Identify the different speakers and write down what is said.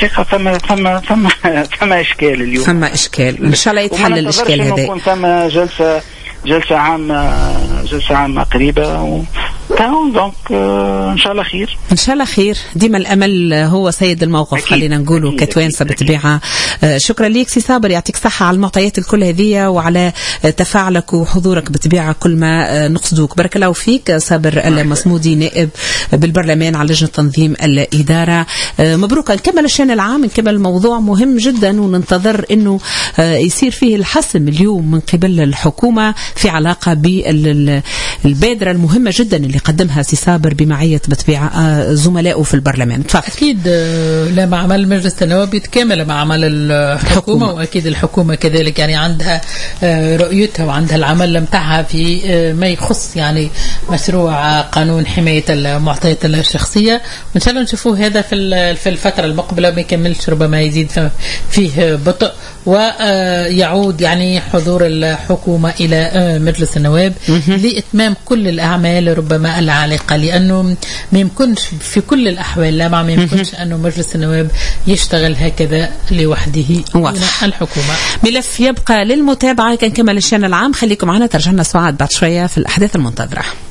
Speaker 1: الحقيقة ثم إشكال اليوم،
Speaker 2: ثم إشكال إن شاء الله يتحل الإشكال هذا.
Speaker 1: يكون ثم جلسة عامة قريبة دونك إن شاء الله خير، إن
Speaker 2: شاء الله خير. ديما الأمل هو سيد الموقف، خلينا نقوله كتوانسة بتبيعها. شكرا ليك سي صابر، يعطيك صحة على المعطيات الكل هذه وعلى تفاعلك وحضورك بتبيعها كل ما نقصدوك. بارك الله فيك صابر المصمودي، نائب بالبرلمان على لجنة تنظيم الإدارة. مبروك. نكمل الشأن العام، نكمل موضوع مهم جدا وننتظر أنه يصير فيه الحسم اليوم من قبل الحكومة في علاقة بالبادرة المهمة جدا اللي قدمها سي صابر بمعية بتبيع زملائه في البرلمان.
Speaker 3: أكيد لما عمل مجلس النواب يتكامل مع عمل الحكومة، وأكيد الحكومة كذلك يعني عندها رؤيتها وعندها العمل متاعها في ما يخص يعني مشروع قانون حماية المعطيات الشخصية، وإن شاء الله نشوفوه هذا في الفترة المقبلة، ما يكملش ربما يزيد فيه بطء ويعود يعني حضور الحكومة إلى مجلس النواب لإتمام كل الأعمال ربما العالقة، لأنه ما يمكنش في كل الأحوال ما يمكنش أنه مجلس النواب يشتغل هكذا لوحده دون الحكومة.
Speaker 2: ملف يبقى للمتابعة. كان كمل الشأن العام، خليكم معنا، ترجعنا سعاد بعد شوية في الأحداث المنتظرة.